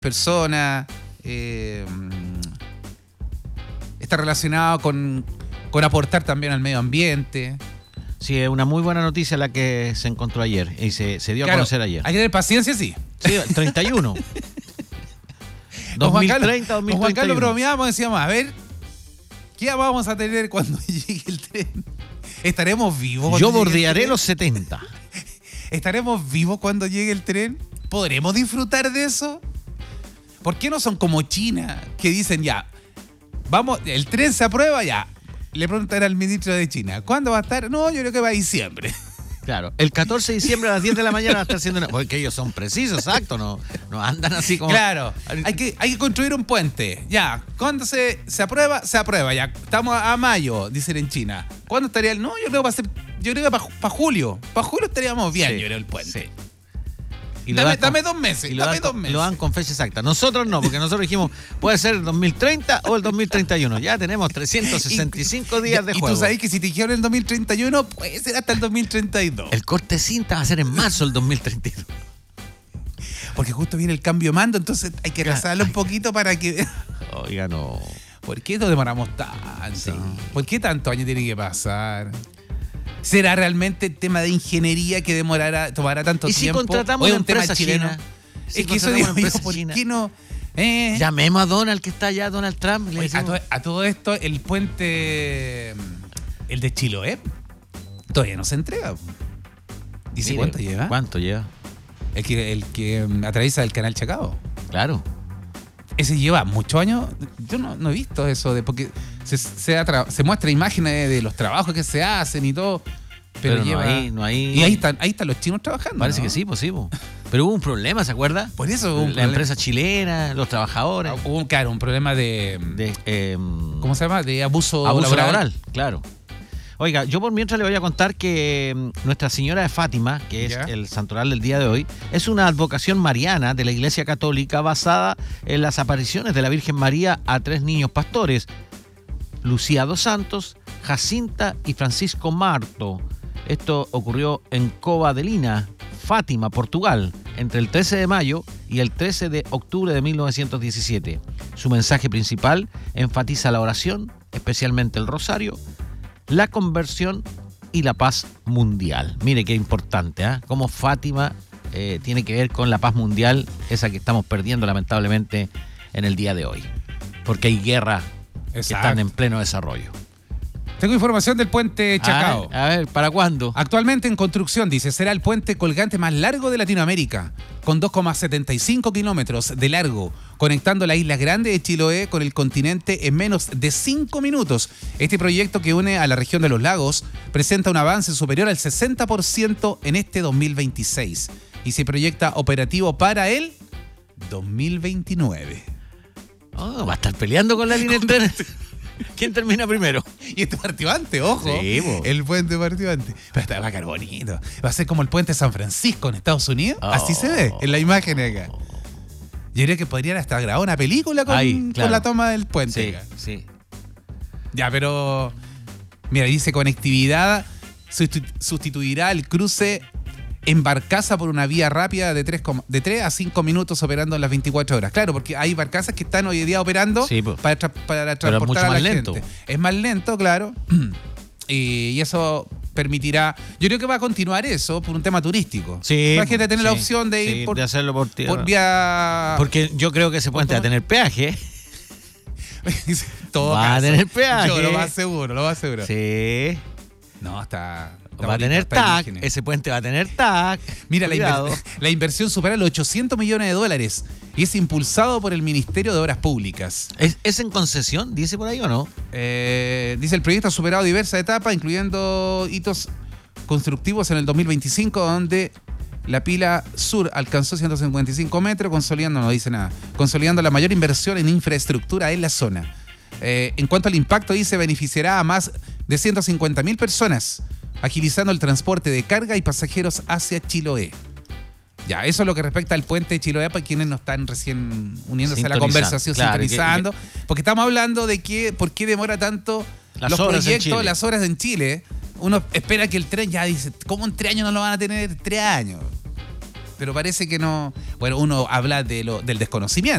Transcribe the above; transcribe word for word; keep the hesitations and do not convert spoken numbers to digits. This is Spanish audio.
personas. Eh, está relacionado con, con aportar también al medio ambiente. Sí, es una muy buena noticia la que se encontró ayer y se, se dio Claro, a conocer ayer. Hay que tener paciencia, sí. Sí, treinta y uno. Con Juan dos mil Carlos- treinta, con dos mil treinta y uno. Juan Carlos bromeábamos, decíamos, a ver, ¿qué vamos a tener cuando llegue el tren? ¿Estaremos vivos? cuando Yo llegue el bordearé tren? los setenta. ¿Estaremos vivos cuando llegue el tren? ¿Podremos disfrutar de eso? ¿Por qué no son como China, que dicen ya, vamos, el tren se aprueba ya? Le preguntan al ministro de China, ¿cuándo va a estar? No, yo creo que va a diciembre. Claro, el catorce de diciembre a las diez de la mañana va a estar haciendo una... Porque ellos son precisos, exacto, no, no andan así como... Claro, hay que, hay que construir un puente. Ya, ¿cuándo se, se aprueba? Se aprueba, ya. Estamos a, a mayo, dicen en China. ¿Cuándo estaría el...? No, yo creo que va a ser... Yo creo que para pa julio. Para julio estaríamos bien, Sí, yo creo, el puente. sí. Y lo Dame, dan con- dame dos meses, y lo dame dan dos con- meses. Lo dan con fecha exacta. Nosotros no, porque nosotros dijimos, puede ser el dos mil treinta o el dos mil treinta y uno. Ya tenemos trescientos sesenta y cinco días de y juego. tú sabes que si te dijeron el dos mil treinta y uno, puede ser hasta el dos mil treinta y dos. El corte de cinta va a ser en marzo del dos mil treinta y dos. Porque justo viene el cambio de mando, entonces hay que rezarlo un poquito para que... Oiga, no. ¿Por qué nos demoramos tanto? Sí. ¿Por qué tantos años tiene que pasar? ¿Será realmente tema de ingeniería que demorará, tomará tanto ¿Y si tiempo? contratamos ¿O es una un tema empresa chileno? china? Si Es que eso contratamos digo una yo, empresa ¿por china. qué no? Eh, Llamemos a Donald, que está allá, Donald Trump. y le Oye, a, decimos- todo, a todo esto, el puente, el de Chiloé, todavía no se entrega. ¿Dice Mire, cuánto lleva? ¿Cuánto lleva? El que, el que mm, atraviesa el canal Chacao. Claro. Ese lleva muchos años. Yo no, no he visto eso, de porque se, se, atra- se muestra imágenes de, de los trabajos que se hacen y todo. Pero, Pero, lleva. no hay, no hay... Y ahí están, ahí están los chinos trabajando. Parece ¿no? que sí, pues sí. pues. Pero hubo un problema, ¿se acuerda? Por eso hubo un La problema. empresa chilena, los trabajadores. Hubo un, claro, un problema de. De, eh, ¿Cómo se llama? De abuso, abuso laboral. laboral, claro. Oiga, yo por mientras le voy a contar que mm, Nuestra Señora de Fátima, que es Ya. el santoral del día de hoy, es una advocación mariana de la Iglesia Católica basada en las apariciones de la Virgen María a tres niños pastores, Lucía dos Santos, Jacinta y Francisco Marto. Esto ocurrió en Cova de Lina, Fátima, Portugal, entre el trece de mayo y el trece de octubre de mil novecientos diecisiete. Su mensaje principal enfatiza la oración, especialmente el rosario, la conversión y la paz mundial. Mire qué importante, ¿eh? Cómo Fátima eh, tiene que ver con la paz mundial, esa que estamos perdiendo lamentablemente en el día de hoy. Porque hay guerras que Exacto. están en pleno desarrollo. Tengo información del puente Chacao. A ver, a ver, ¿para cuándo? Actualmente en construcción, dice, será el puente colgante más largo de Latinoamérica, con dos coma setenta y cinco kilómetros de largo, conectando la isla grande de Chiloé con el continente en menos de cinco minutos. Este proyecto, que une a la región de los lagos, presenta un avance superior al sesenta por ciento en este dos mil veintiséis y se proyecta operativo para el dos mil veintinueve. Oh, va a estar peleando con la línea de tren. ¿Quién termina primero? Y este partió antes, ojo. Sí, po. El puente partió antes. Pero está, va a quedar bonito. Va a ser como el puente de San Francisco en Estados Unidos. Oh. Así se ve en la imagen acá. Yo creo que podrían hasta grabar una película con, Ahí, con claro. la toma del puente. Sí, acá. sí. Ya, pero. Mira, dice conectividad sustitu- sustituirá el cruce en barcaza por una vía rápida de tres, de tres a cinco minutos operando en las veinticuatro horas. Claro, porque hay barcazas que están hoy día operando Sí, po. para, tra- para es transportar mucho a la más lento. gente. Es más lento, claro. y, y eso permitirá. Yo creo que va a continuar eso por un tema turístico. Sí, la gente tener la sí, opción de ir sí, por, de hacerlo por tierra. por vía. Porque yo creo que ese puente va a tener peaje. Todo va a caso. tener peaje. Yo lo más seguro, lo más seguro. Sí. No, está. está Va a bonito, tener está tac. imagen. Ese puente va a tener tac. Mira, la, Cuidado. inver- la inversión supera los ochocientos millones de dólares y es impulsado por el Ministerio de Obras Públicas. ¿Es, ¿Es en concesión? ¿Dice por ahí o no? Eh, dice, el proyecto ha superado diversas etapas, incluyendo hitos constructivos en el dos mil veinticinco, donde la pila sur alcanzó ciento cincuenta y cinco metros, consolidando, no dice nada, consolidando la mayor inversión en infraestructura en la zona. Eh, en cuanto al impacto, dice, beneficiará a más de ciento cincuenta mil personas, agilizando el transporte de carga y pasajeros hacia Chiloé. Ya, eso es lo que respecta al puente de Chiloé para quienes no están recién uniéndose a la Sintonizando, conversación, claro, sintonizando. Porque estamos hablando de que, por qué demora tanto Las los obras en proyectos, Chile. las obras en Chile. Uno espera que el tren ya dice, ¿cómo en tres años no lo van a tener? Tres años. Pero parece que no. Bueno, uno habla de lo, del desconocimiento.